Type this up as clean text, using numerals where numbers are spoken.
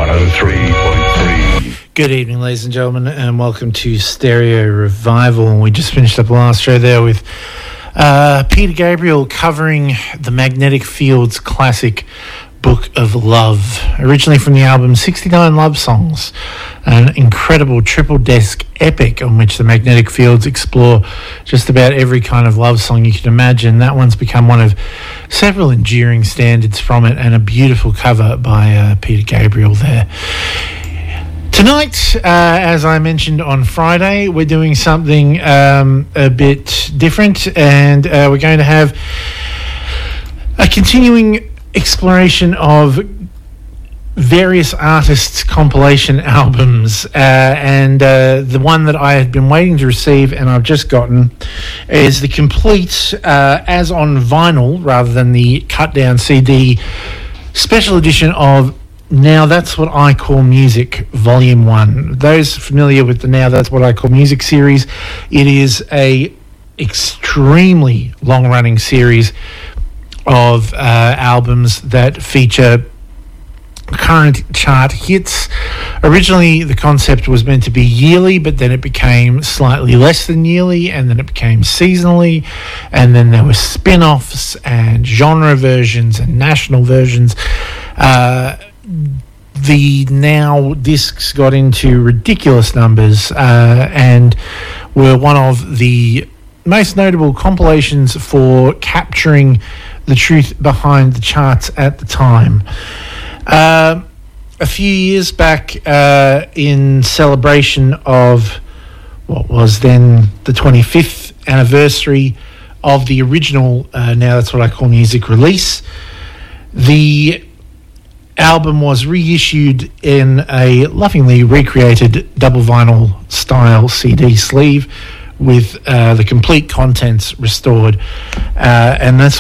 103.3. Good evening, ladies and gentlemen, and welcome to Stereo Revival. And we just finished up the last show there with Peter Gabriel covering the Magnetic Fields classic Book of Love, originally from the album 69 Love Songs, an incredible triple disc epic on which the Magnetic Fields explore just about every kind of love song you can imagine. That one's become one of several enduring standards from it, and a beautiful cover by Peter Gabriel there. Tonight, as I mentioned on Friday, we're doing something a bit different, and we're going to have a continuing exploration of various artists' compilation albums, and the one that I had been waiting to receive and I've just gotten is the complete, as on vinyl rather than the cut down CD, special edition of Now That's What I Call Music Volume 1. Those familiar with the Now That's What I Call Music series, it is a extremely long-running series of albums that feature current chart hits. Originally, the concept was meant to be yearly, but then it became slightly less than yearly, and then it became seasonally, and then there were spin-offs and genre versions and national versions. The Now discs got into ridiculous numbers and were one of the most notable compilations for capturing the truth behind the charts at the time. A few years back, in celebration of what was then the 25th anniversary of the original Now That's What I Call Music release, the album was reissued in a lovingly recreated double vinyl style CD sleeve with the complete contents restored, and that's